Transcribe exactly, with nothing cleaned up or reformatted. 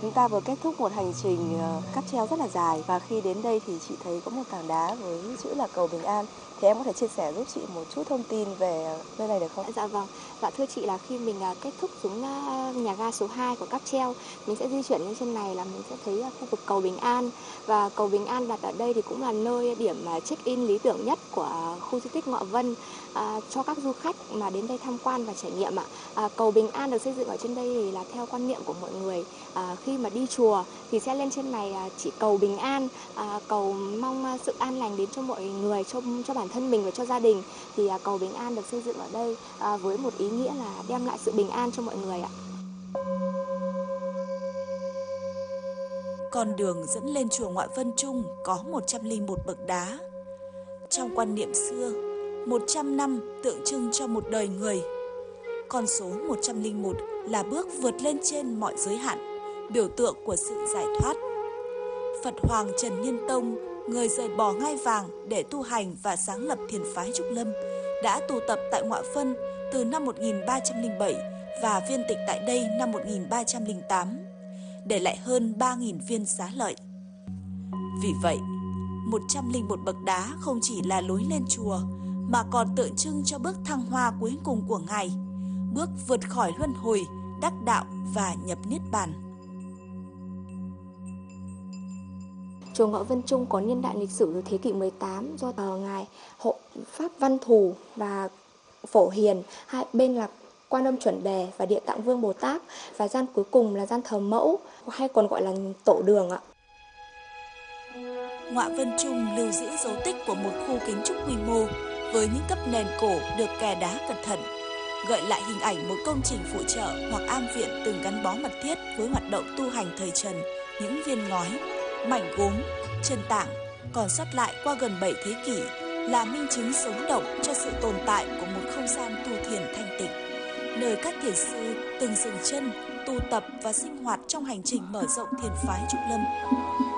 Chúng ta vừa kết thúc một hành trình ờ, cáp treo rất là dài và khi đến đây thì chị thấy có một tảng đá với chữ là cầu Bình An. Thì em có thể chia sẻ giúp chị một chút thông tin về ờ, nơi này được không? Dạ vâng. Dạ thưa chị là khi mình, à, kết thúc xuống, a, nhà ga số hai của cáp treo, mình sẽ di chuyển lên trên này là mình sẽ thấy, a, khu vực cầu Bình An. Và cầu Bình An đặt ở đây thì cũng là nơi điểm, à, check-in lý tưởng nhất của khu di tích Ngọ Vân, à, cho các du khách mà đến đây tham quan và trải nghiệm ạ. À, cầu Bình An được xây dựng ở trên đây thì là theo quan niệm của mọi người, à, khi mà đi chùa thì sẽ lên trên này, à, chỉ cầu bình an, à, cầu mong, a, sự an lành đến cho mọi người, cho cho bản thân mình và cho gia đình. Thì, à, cầu Bình An được xây dựng ở đây, à, với một ý nghĩa là đem lại sự bình an cho mọi người ạ. Con đường dẫn lên chùa Ngoại Vân Trung có một trăm lẻ một bậc đá. Trong quan niệm xưa, một trăm năm tượng trưng cho một đời người. Con số một trăm lẻ một là bước vượt lên trên mọi giới hạn, biểu tượng của sự giải thoát. Phật Hoàng Trần Nhân Tông, người rời bỏ ngai vàng để tu hành và sáng lập thiền phái Trúc Lâm, đã tu tập tại Ngoại Vân từ năm một nghìn ba trăm lẻ bảy và viên tịch tại đây năm một nghìn ba trăm lẻ tám, để lại hơn ba nghìn viên xá lợi. Vì vậy, một trăm lẻ một bậc đá không chỉ là lối lên chùa, mà còn tượng trưng cho bước thăng hoa cuối cùng của Ngài, bước vượt khỏi luân hồi, đắc đạo và nhập niết bàn. Chùa Ngọ Vân Trung có niên đại lịch sử từ thế kỷ mười tám do uh, ngài Hộ Pháp Văn Thù và Phổ Hiền, hai bên là Quan Âm Chuẩn Đề và Địa Tạng Vương Bồ Tát, và gian cuối cùng là gian thờ mẫu hay còn gọi là tổ đường ạ. Ngoại Vân Trung lưu giữ dấu tích của một khu kiến trúc quy mô với những cấp nền cổ được kè đá cẩn thận, gợi lại hình ảnh một công trình phụ trợ hoặc am viện từng gắn bó mật thiết với hoạt động tu hành thời Trần. Những viên ngói, mảnh gốm, chân tảng còn sót lại qua gần bảy thế kỷ là minh chứng sống động cho sự tồn tại của một không gian tu thiền thanh tịnh, nơi các thiền sư từng dừng chân, tu tập và sinh hoạt trong hành trình mở rộng thiền phái Trúc Lâm.